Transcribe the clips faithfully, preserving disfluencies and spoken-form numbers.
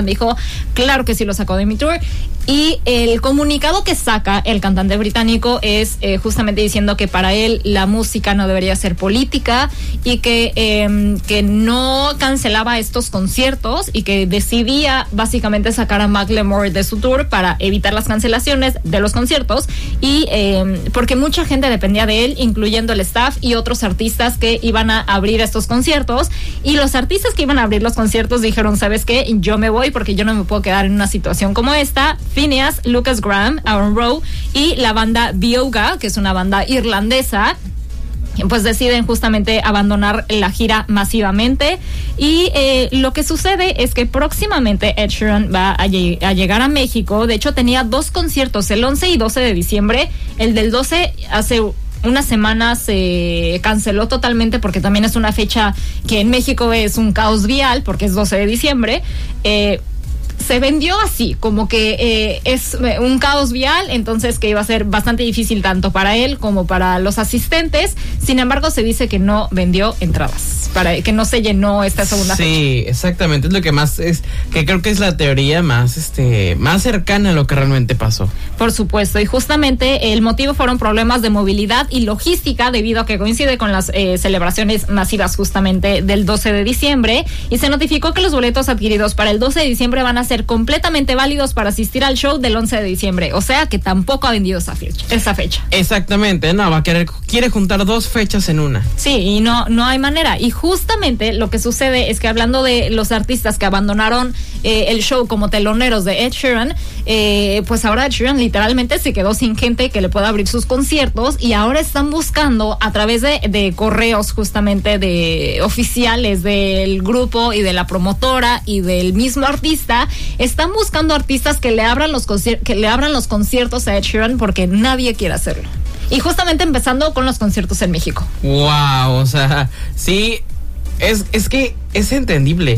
Sheeran dijo, claro que sí lo sacó de mi tour. Y el comunicado que saca el cantante británico es eh, justamente diciendo que para él la música no debería ser política y que, eh, que no cancelaba estos conciertos y que decidía básicamente sacar a Macklemore de su tour para evitar las cancelaciones de los conciertos y eh, porque mucha gente dependía de él, incluyendo el staff y otros artistas que iban a abrir estos conciertos, y los artistas que iban a abrir los conciertos dijeron, ¿sabes qué? Yo me voy porque yo no me puedo quedar en una situación como esta. Phineas, Lucas Graham, Aaron Rowe y la banda Bioga, que es una banda irlandesa, pues deciden justamente abandonar la gira masivamente. Y eh, lo que sucede es que próximamente Ed Sheeran va a, lleg- a llegar a México. De hecho, tenía dos conciertos, el once y doce de diciembre. El del doce hace una semana se canceló totalmente porque también es una fecha que en México es un caos vial porque es doce de diciembre. Eh, se vendió así, como que eh, es un caos vial, entonces que iba a ser bastante difícil tanto para él como para los asistentes. Sin embargo, se dice que no vendió entradas, para que no se llenó esta segunda sí, fecha. Sí, exactamente, es lo que más es, que creo que es la teoría más, este, más cercana a lo que realmente pasó. Por supuesto, y justamente el motivo fueron problemas de movilidad y logística debido a que coincide con las eh, celebraciones masivas justamente del doce de diciembre, y se notificó que los boletos adquiridos para el doce de diciembre van a ser completamente válidos para asistir al show del once de diciembre, o sea que tampoco ha vendido esa fecha. Esa fecha. Exactamente, no, va a querer, quiere juntar dos fechas en una. Sí, y no, no hay manera. Y justamente lo que sucede es que hablando de los artistas que abandonaron eh, el show como teloneros de Ed Sheeran, eh, pues ahora Ed Sheeran literalmente se quedó sin gente que le pueda abrir sus conciertos, y ahora están buscando a través de, de correos justamente de oficiales del grupo y de la promotora y del mismo artista, están buscando artistas que le abran los concier- que le abran los conciertos a Ed Sheeran porque nadie quiere hacerlo. Y justamente empezando con los conciertos en México. Wow, o sea, sí, es, es que es entendible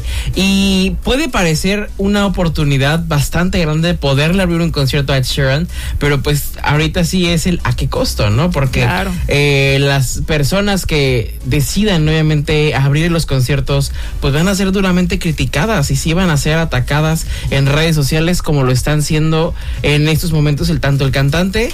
y puede parecer una oportunidad bastante grande de poderle abrir un concierto a Ed Sheeran, pero pues ahorita sí es el a qué costo, ¿no? Porque claro. eh, las personas que decidan nuevamente abrir los conciertos pues van a ser duramente criticadas y sí van a ser atacadas en redes sociales, como lo están siendo en estos momentos el tanto el cantante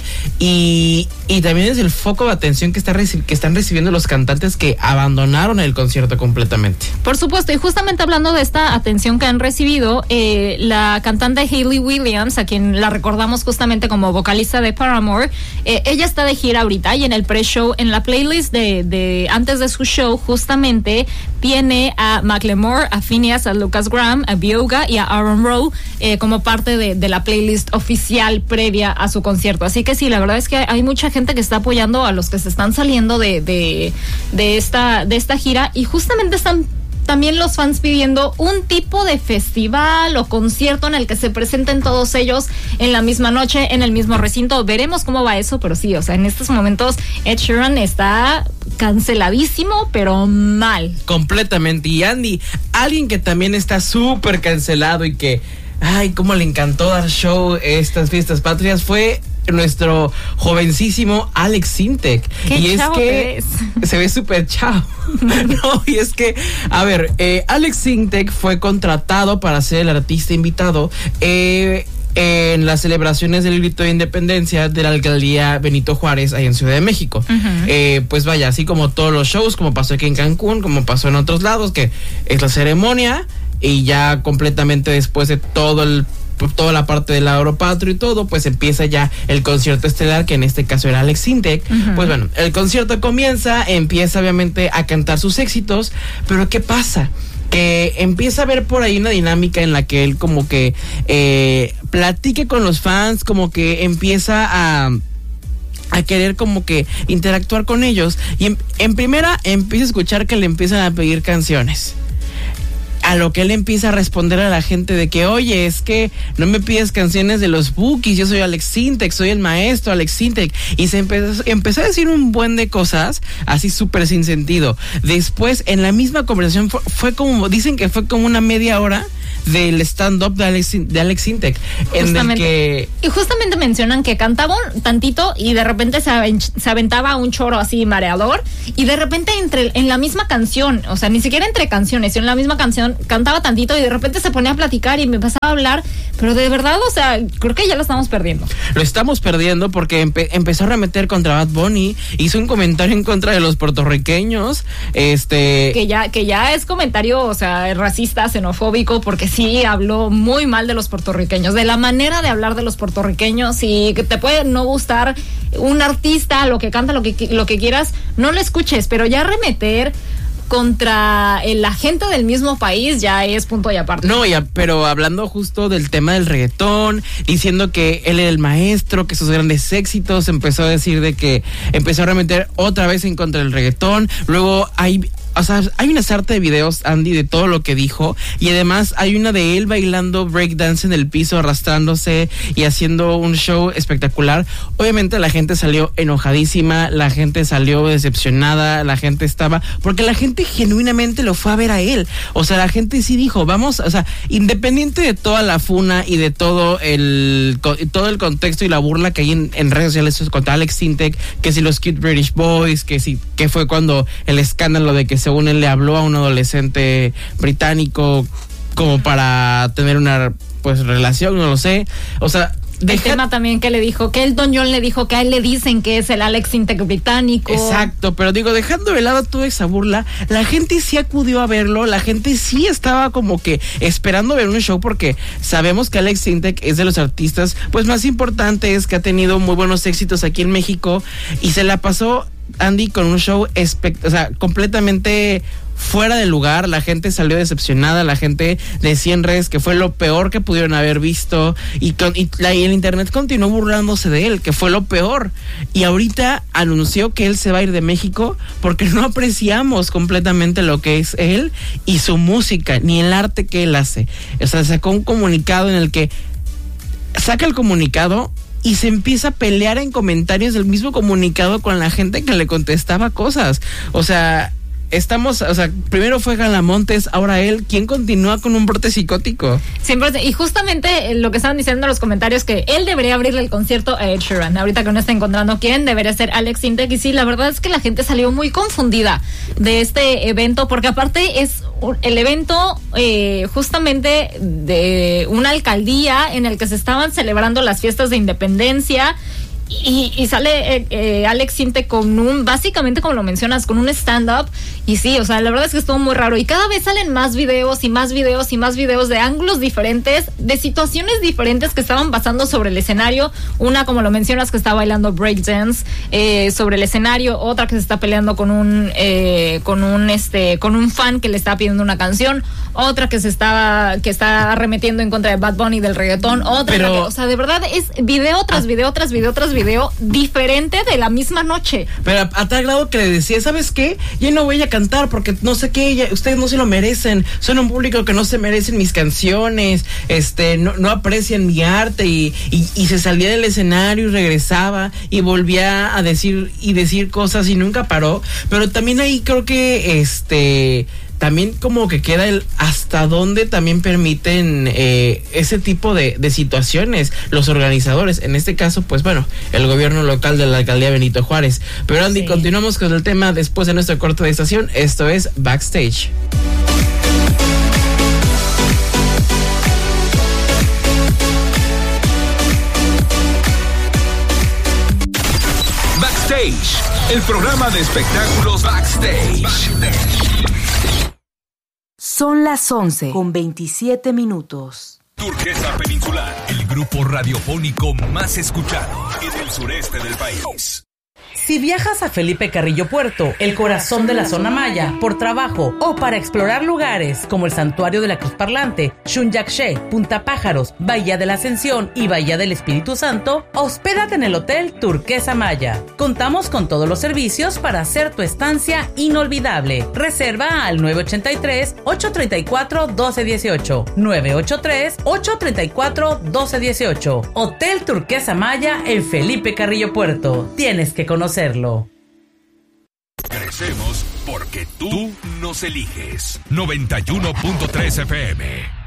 y, y también es el foco de atención que, está reci- que están recibiendo los cantantes que abandonaron el concierto completamente. Por supuesto. Y justamente hablando de esta atención que han recibido, eh, la cantante Hayley Williams, a quien la recordamos justamente como vocalista de Paramore, eh, ella está de gira ahorita y en el pre-show, en la playlist de, de antes de su show, justamente tiene a Macklemore, a Phineas, a Lucas Graham, a Bioga y a Aaron Rowe eh, como parte de, de la playlist oficial previa a su concierto. Así que sí, la verdad es que hay mucha gente que está apoyando a los que se están saliendo de, de, de esta, de esta gira, y justamente están también los fans pidiendo un tipo de festival o concierto en el que se presenten todos ellos en la misma noche, en el mismo recinto. Veremos cómo va eso, pero sí, o sea, en estos momentos Ed Sheeran está canceladísimo, pero mal. Completamente. Y Andy, alguien que también está súper cancelado y que, ay, cómo le encantó dar show estas fiestas patrias, fue nuestro jovencísimo Alex Sintek. ¿Qué y es que es? se ve súper chavo. No, y es que, a ver, eh, Alex Sintek fue contratado para ser el artista invitado eh, en las celebraciones del grito de independencia de la alcaldía Benito Juárez, ahí en Ciudad de México. Uh-huh. Eh, pues vaya, así como todos los shows, como pasó aquí en Cancún, como pasó en otros lados, que es la ceremonia, y ya completamente después de todo el toda la parte del Aeropatrio y todo, pues empieza ya el concierto estelar, que en este caso era Alex Sintek. Uh-huh. Pues bueno, el concierto comienza, empieza obviamente a cantar sus éxitos, pero ¿qué pasa? Que empieza a ver por ahí una dinámica en la que él como que eh, platique con los fans, como que empieza a... a querer como que interactuar con ellos, y en, en primera empieza a escuchar que le empiezan a pedir canciones. A lo que él empieza a responder a la gente de que, oye, es que no me pides canciones de los Bookies, yo soy Alex Sintek, soy el maestro Alex Sintek. Y se empezó, empezó a decir un buen de cosas, así súper sin sentido. Después, en la misma conversación, fue, fue como, dicen que fue como una media hora del stand-up de Alex, de Alex Sintek, en el que... Y justamente mencionan que cantaba un tantito y de repente se, aven, se aventaba un choro así mareador, y de repente entre en la misma canción, o sea, ni siquiera entre canciones, sino en la misma canción, cantaba tantito y de repente se ponía a platicar y me empezaba a hablar, pero de verdad, o sea, creo que ya lo estamos perdiendo. Lo estamos perdiendo porque empe- empezó a remeter contra Bad Bunny, hizo un comentario en contra de los puertorriqueños, este... Que ya, que ya es comentario, o sea, racista, xenofóbico, porque sí habló muy mal de los puertorriqueños, de la manera de hablar de los puertorriqueños, y que te puede no gustar un artista, lo que canta, lo que, lo que quieras, no lo escuches, pero ya remeter contra la gente del mismo país ya es punto y aparte. No, ya, pero hablando justo del tema del reggaetón, diciendo que él era el maestro, que sus grandes éxitos, empezó a decir de que empezó a remeter otra vez en contra del reggaetón. Luego hay... O sea, hay una sarta de videos, Andy, de todo lo que dijo, y además hay una de él bailando breakdance en el piso, arrastrándose y haciendo un show espectacular. Obviamente la gente salió enojadísima, la gente salió decepcionada, la gente estaba... Porque la gente genuinamente lo fue a ver a él. O sea, la gente sí dijo, vamos, o sea, independiente de toda la funa y de todo el todo el contexto y la burla que hay en, en redes sociales contra Alex Sintek, que si los Cute British Boys, que si que fue cuando el escándalo de que según él le habló a un adolescente británico como para tener una pues relación, no lo sé, o sea, deja... el tema también que le dijo, que Elton John le dijo que a él le dicen que es el Alex Sintek británico. Exacto, pero digo, dejando de lado toda esa burla, la gente sí acudió a verlo, la gente sí estaba como que esperando ver un show, porque sabemos que Alex Sintek es de los artistas pues más importantes, que ha tenido muy buenos éxitos aquí en México, y se la pasó, Andy, con un show espect- o sea, completamente fuera de lugar. La gente salió decepcionada, la gente decía en redes que fue lo peor que pudieron haber visto, y, con, y, la, y el internet continuó burlándose de él, que fue lo peor, y ahorita anunció que él se va a ir de México porque no apreciamos completamente lo que es él y su música, ni el arte que él hace. O sea, sacó un comunicado en el que saca el comunicado y se empieza a pelear en comentarios del mismo comunicado con la gente que le contestaba cosas. O sea, estamos, o sea, primero fue Galamontes, ahora él, ¿quién continúa con un brote psicótico? Siempre, y justamente lo que estaban diciendo en los comentarios, que él debería abrirle el concierto a Ed Sheeran. Ahorita que no está encontrando quién, debería ser Alex Sintek. Y sí, la verdad es que la gente salió muy confundida de este evento, porque aparte es el evento eh, justamente de una alcaldía en el que se estaban celebrando las fiestas de independencia. Y, y sale eh, eh, Alex Sintek con un, básicamente como lo mencionas, con un stand-up, y sí, o sea, la verdad es que estuvo muy raro, y cada vez salen más videos y más videos y más videos de ángulos diferentes, de situaciones diferentes que estaban pasando sobre el escenario. Una, como lo mencionas, que está bailando breakdance eh, sobre el escenario, otra que se está peleando con un eh, con un este con un fan que le está pidiendo una canción, otra que se está que está arremetiendo en contra de Bad Bunny del reggaetón, otra Pero... que, o sea, de verdad es video tras video tras video tras video video diferente de la misma noche. Pero a, a tal grado que le decía, ¿sabes qué? Yo no voy a cantar porque no sé qué, ya, ustedes no se lo merecen, son un público que no se merecen mis canciones, este, no, no aprecian mi arte, y, y, y se salía del escenario y regresaba y volvía a decir y decir cosas y nunca paró. Pero también ahí creo que este también como que queda el hasta dónde también permiten eh, ese tipo de, de situaciones los organizadores, en este caso pues bueno, el gobierno local de la alcaldía Benito Juárez. Pero Andy, sí, continuamos con el tema después de nuestro corte de estación. Esto es Backstage. Backstage, el programa de espectáculos Backstage. Backstage. Son las once con veintisiete minutos. Turquesa Peninsular, el grupo radiofónico más escuchado en el sureste del país. Si viajas a Felipe Carrillo Puerto, el corazón de la zona maya, por trabajo o para explorar lugares como el Santuario de la Cruz Parlante, Xunyaxché, Punta Pájaros, Bahía de la Ascensión y Bahía del Espíritu Santo, hospédate en el Hotel Turquesa Maya. Contamos con todos los servicios para hacer tu estancia inolvidable. Reserva al nueve ocho tres, ocho tres cuatro, uno dos uno ocho, nueve ocho tres, ocho tres cuatro, uno dos uno ocho. Hotel Turquesa Maya en Felipe Carrillo Puerto. Tienes que conocerlo. Crecemos porque tú nos eliges. noventa y uno punto tres F M.